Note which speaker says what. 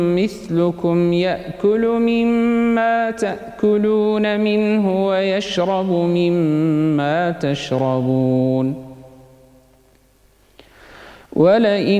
Speaker 1: مثلكم يأكل مما تأكلون منه ويشرب مما تشربون ولئن